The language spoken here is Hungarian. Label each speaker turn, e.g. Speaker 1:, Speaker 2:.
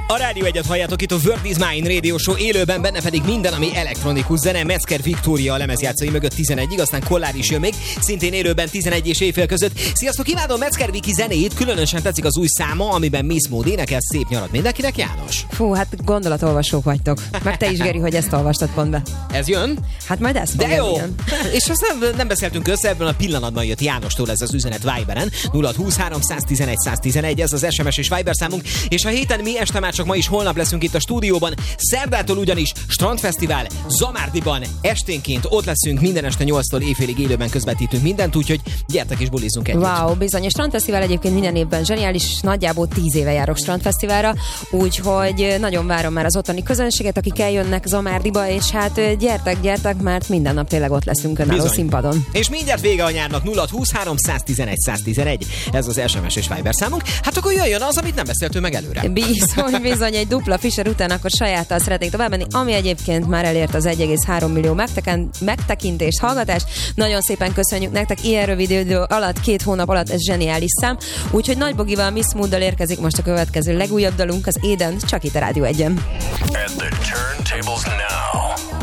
Speaker 1: A Rádió 1-et halljátok, itt a World is Mine Radio Show élőben, benne pedig minden, ami elektronikus zene. Metzger Viktória a lemezjátszói mögött 11-ig, aztán Kollár is jön még, szintén élőben 11 és éjfél között. Sziasztok, imádom Metzger Viki zenéjét, különösen tetszik az új száma, amiben Miss Moody énekel. Szép nyarat mindenkinek, János.
Speaker 2: Fú, hát gondolatolvasók vagytok. Meg te is, Geri, hogy ezt olvastad pont be.
Speaker 1: Ez jön?
Speaker 2: Hát majd ezt
Speaker 1: de jó!
Speaker 2: Jön.
Speaker 1: És azt nem beszéltünk össze, ebben a pillanatban jött Jánostól ez az üzenet Viberen. 06231111, ez az SMS és Viber számunk. És a héten mi este már csak ma is, holnap leszünk itt a stúdióban. Szerdától ugyanis Strandfesztivál Zamárdiban esténként ott leszünk, minden este 8-tól éjfélig élőben közvetítünk mindent, úgyhogy gyertek és bulizzunk együtt.
Speaker 2: Wow, bizony. A Strandfesztivál egyébként minden évben zseniális, nagyjából 10 éve járok Strandfesztiválra, úgyhogy nagyon várom már az ottani közönséget, akik eljönnek Zamárdiba, és hát gyertek, mert minden nap tényleg ott leszünk önálló színpadon.
Speaker 1: És mindjárt vége a nyárnak. 0623111111, ez az SMS és Viber számunk. Hát akkor jöjjön az, amit nem beszéltünk meg előre.
Speaker 2: Bizony, egy dupla Fischer után akkor sajáttal szeretnék továbbmenni, ami egyébként már elért az 1,3 millió megtekintést, hallgatást. Nagyon szépen köszönjük nektek, ilyen rövid idő alatt, 2 hónap alatt, ez zseniális szám. Úgyhogy Nagy Bogival, Miss Mooddal érkezik most a következő legújabb dalunk, az Éden, csak itt a Rádió 1-en.
Speaker 3: And the turntables now.